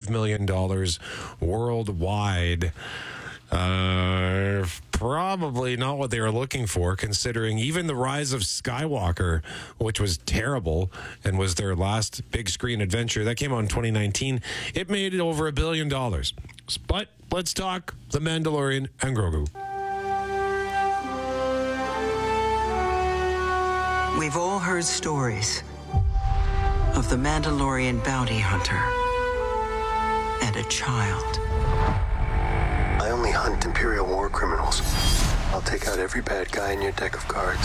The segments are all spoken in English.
million worldwide. Probably not what they were looking for, considering even The Rise of Skywalker, which was terrible and was their last big screen adventure, that came out in 2019. It made it over $1 billion. But let's talk The Mandalorian and Grogu. We've all heard stories of the Mandalorian bounty hunter and a child. I only hunt Imperial war criminals. I'll take out every bad guy in your deck of cards.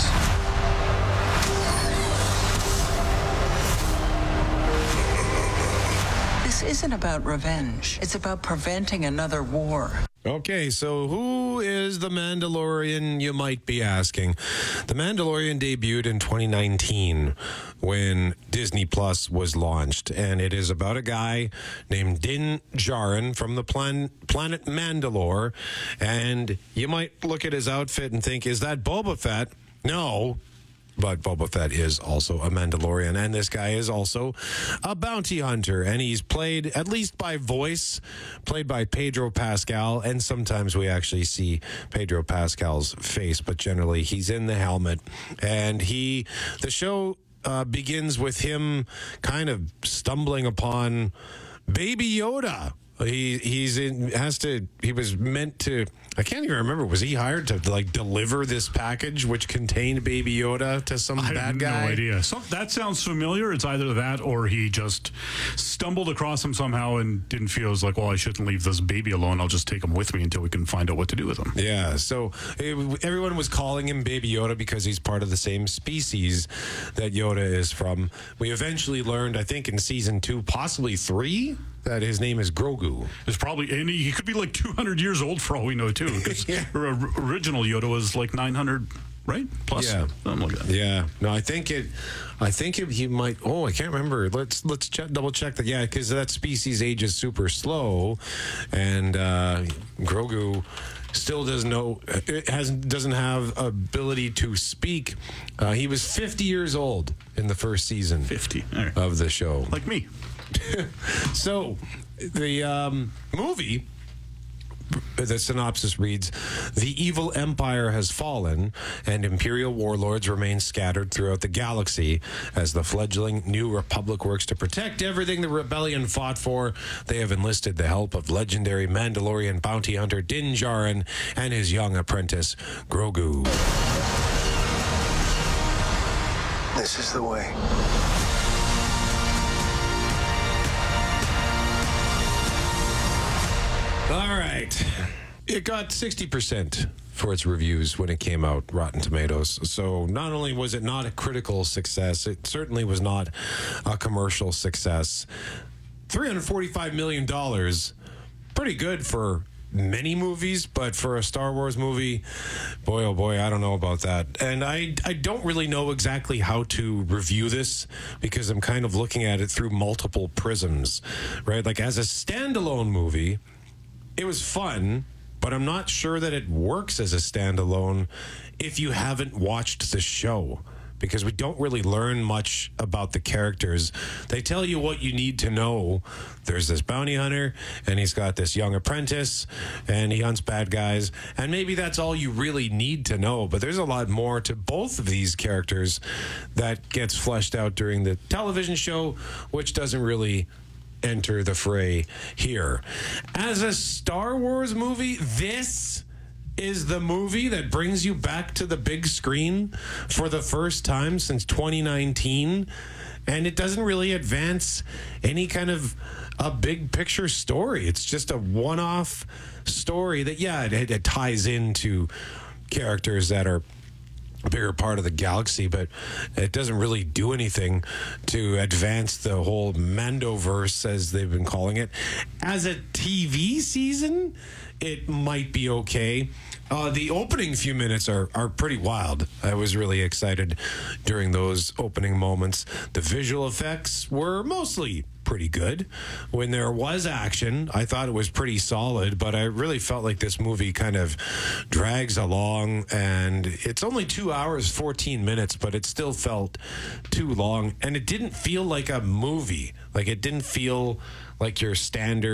This isn't about revenge. It's about preventing another war. Okay, so who is the Mandalorian, you might be asking? The Mandalorian debuted in 2019 when Disney Plus was launched, and it is about a guy named Din Djarin from the planet Mandalore, and you might look at his outfit and think, is that Boba Fett? No. But Boba Fett is also a Mandalorian, and this guy is also a bounty hunter, and he's played, at least by voice, played by Pedro Pascal, and sometimes we actually see Pedro Pascal's face, but generally he's in the helmet, and the show begins with him kind of stumbling upon Baby Yoda. He was meant to, I can't even remember, was he hired to like deliver this package which contained Baby Yoda to some bad guy? I have no idea. So that sounds familiar. It's either that or he just stumbled across him somehow and didn't feel, as like, well, I shouldn't leave this baby alone. I'll just take him with me until we can find out what to do with him. Yeah, so everyone was calling him Baby Yoda because he's part of the same species that Yoda is from. We eventually learned, I think in season 2, possibly 3, that his name is Grogu. It's probably, and he could be like 200 years old for all we know, too. Because original Yoda was like 900, right? Plus. Yeah. Something like that. Yeah. No, I think he might, I can't remember. Let's double check that. Yeah, because that species ages super slow, and Grogu still doesn't have ability to speak. He was 50 years old in the first season 50 of the show. Like me. So, the movie, the synopsis reads, the evil empire has fallen, and Imperial warlords remain scattered throughout the galaxy. As the fledgling New Republic works to protect everything the rebellion fought for, they have enlisted the help of legendary Mandalorian bounty hunter Din Djarin and his young apprentice, Grogu. This is the way. All right. It got 60% for its reviews when it came out, Rotten Tomatoes. So not only was it not a critical success, it certainly was not a commercial success. $345 million, pretty good for many movies, but for a Star Wars movie, boy, oh boy, I don't know about that. And I don't really know exactly how to review this because I'm kind of looking at it through multiple prisms, right? Like as a standalone movie, it was fun, but I'm not sure that it works as a standalone if you haven't watched the show, because we don't really learn much about the characters. They tell you what you need to know. There's this bounty hunter, and he's got this young apprentice, and he hunts bad guys, and maybe that's all you really need to know. But there's a lot more to both of these characters that gets fleshed out during the television show, which doesn't really enter the fray here. As a Star Wars movie, this is the movie that brings you back to the big screen for the first time since 2019, and it doesn't really advance any kind of a big picture story. It's just a one-off story that, it ties into characters that are a bigger part of the galaxy, but it doesn't really do anything to advance the whole Mandoverse, as they've been calling it. As a TV season, it might be okay. The opening few minutes are pretty wild. I was really excited during those opening moments. The visual effects were mostly pretty good. When there was action, I thought it was pretty solid, but I really felt like this movie kind of drags along, and it's only 2 hours, 14 minutes, but it still felt too long, and it didn't feel like a movie. Like, it didn't feel like your standard